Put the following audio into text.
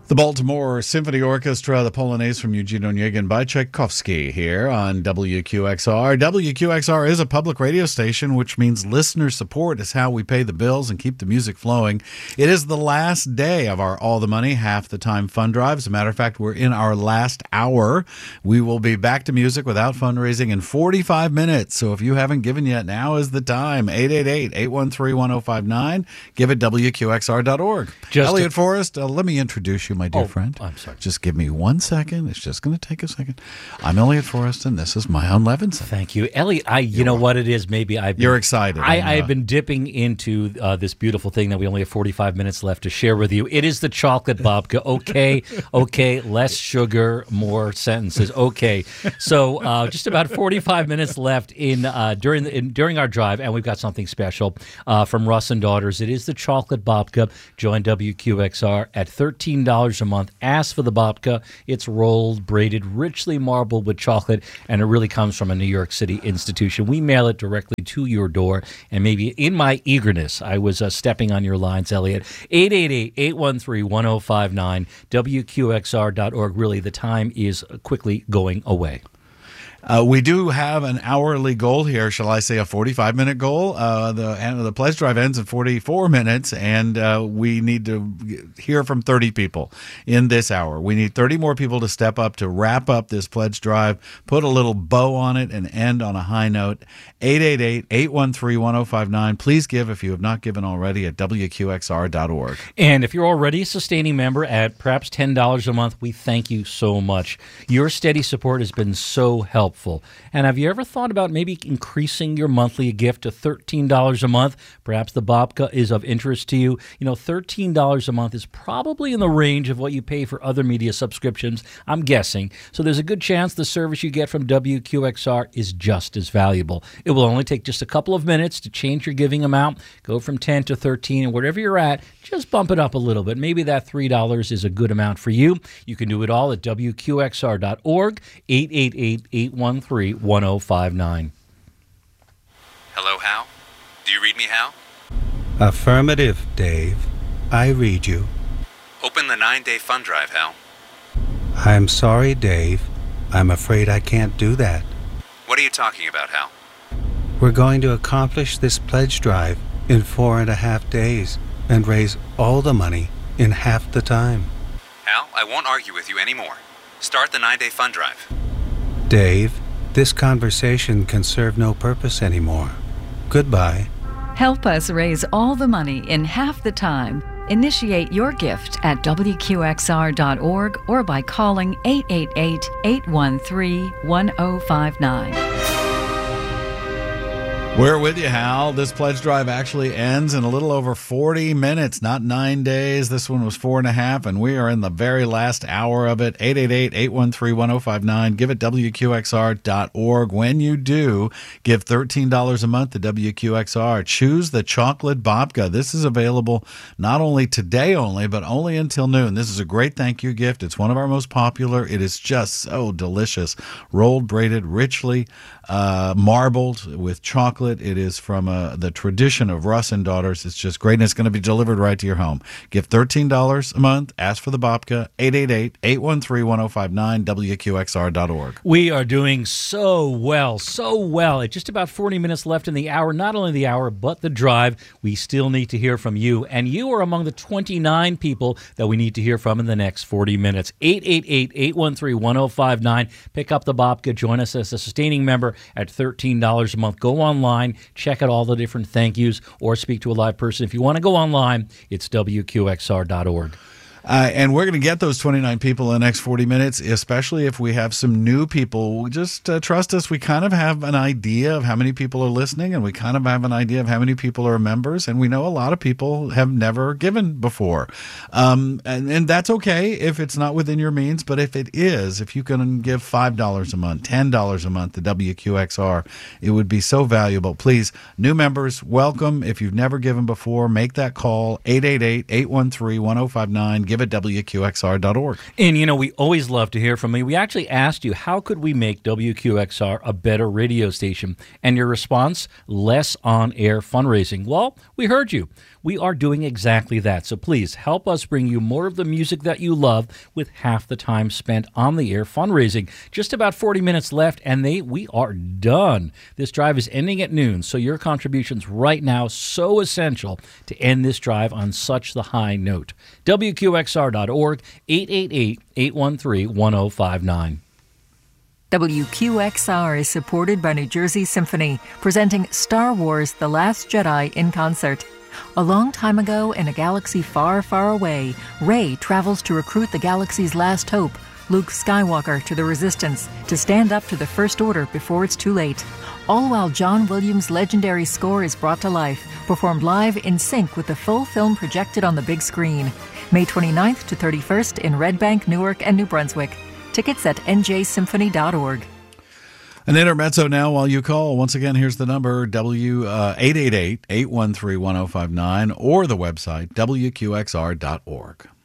The Baltimore Symphony Orchestra, the Polonaise from Eugene Onegin by Tchaikovsky here on WQXR. WQXR is a public radio station, which means listener support is how we pay the bills and keep the music flowing. It is the last day of our All the Money, Half the Time fund drive. As a matter of fact, we're in our last hour. We will be back to music without fundraising in 45 minutes. So if you haven't given yet, now is the time. 888-813-1059. Give it WQXR.org. Elliot Forrest, let me introduce you, my dear friend. I'm sorry. Just give me 1 second. It's just going to take a second. I'm Elliot Forrest, and this is Mayan Levinson. Thank you, Elliot. You know what it is? Maybe you're excited. I've been dipping into this beautiful thing that we only have 45 minutes left to share with you. It is the chocolate babka. Okay, less sugar, more sentences. Okay, so just about 45 minutes left during our drive, and we've got something special from Russ and Daughters. It is the chocolate babka. Join WQXR at $13 a month. Ask for the babka. It's rolled, braided, richly marbled with chocolate, and it really comes from a New York City institution. We mail it directly to your door, and maybe in my eagerness, I was stepping on your lines, Elliot. 888-813-1059, WQXR.org. Really, the time is quickly going away. We do have an hourly goal here, shall I say a 45-minute goal? The pledge drive ends in 44 minutes, and we need to hear from 30 people in this hour. We need 30 more people to step up to wrap up this pledge drive, put a little bow on it, and end on a high note. 888-813-1059. Please give if you have not given already at WQXR.org. And if you're already a sustaining member at perhaps $10 a month, we thank you so much. Your steady support has been so helpful. And have you ever thought about maybe increasing your monthly gift to $13 a month? Perhaps the babka is of interest to you. You know, $13 a month is probably in the range of what you pay for other media subscriptions, I'm guessing. So there's a good chance the service you get from WQXR is just as valuable. It will only take just a couple of minutes to change your giving amount, go from 10 to 13, and wherever you're at, just bump it up a little bit. Maybe that $3 is a good amount for you. You can do it all at WQXR.org, 888-813-1059. Hello, Hal? Do you read me, Hal? Affirmative, Dave. I read you. Open the 9-day fund drive, Hal. I'm sorry, Dave. I'm afraid I can't do that. What are you talking about, Hal? We're going to accomplish this pledge drive in 4.5 days and raise all the money in half the time. Hal, I won't argue with you anymore. Start the 9-day fund drive. Dave, this conversation can serve no purpose anymore. Goodbye. Help us raise all the money in half the time. Initiate your gift at WQXR.org or by calling 888-813-1059. We're with you, Hal. This pledge drive actually ends in a little over 40 minutes, not 9 days. This one was 4.5, and we are in the very last hour of it. 888-813-1059. Give it WQXR.org. When you do, give $13 a month to WQXR. Choose the chocolate babka. This is available not only today only, but only until noon. This is a great thank you gift. It's one of our most popular. It is just so delicious. Rolled, braided, richly marbled with chocolate. It is from the tradition of Russ and Daughters. It's just great, and it's going to be delivered right to your home. Give $13 a month. Ask for the babka. 888-813-1059, WQXR.org. We are doing so well. At just about 40 minutes left in the hour, not only the hour, but the drive. We still need to hear from you, and you are among the 29 people that we need to hear from in the next 40 minutes. 888-813-1059. Pick up the babka. Join us as a sustaining member at $13 a month. Go online, check out all the different thank yous, or speak to a live person. If you want to go online, it's WQXR.org. And we're going to get those 29 people in the next 40 minutes, especially if we have some new people. Just trust us. We kind of have an idea of how many people are listening, and we kind of have an idea of how many people are members, and we know a lot of people have never given before. And that's okay if it's not within your means, but if it is, if you can give $5 a month, $10 a month to WQXR, it would be so valuable. Please, new members, welcome. If you've never given before, make that call, 888-813-1059. give at WQXR.org. And, you know, we always love to hear from you. We actually asked you, how could we make WQXR a better radio station? And your response, less on-air fundraising. Well, we heard you. We are doing exactly that. So please help us bring you more of the music that you love with half the time spent on the air fundraising. Just about 40 minutes left, and we are done. This drive is ending at noon, so your contributions right now so essential to end this drive on such the high note. WQXR.org, 888-813-1059. WQXR is supported by New Jersey Symphony, presenting Star Wars: The Last Jedi in concert. A long time ago, in a galaxy far, far away, Rey travels to recruit the galaxy's last hope, Luke Skywalker, to the Resistance, to stand up to the First Order before it's too late. All while John Williams' legendary score is brought to life, performed live in sync with the full film projected on the big screen. May 29th to 31st in Red Bank, Newark, and New Brunswick. Tickets at njsymphony.org. An intermezzo now while you call. Once again, here's the number, 888-813-1059, or the website, WQXR.org.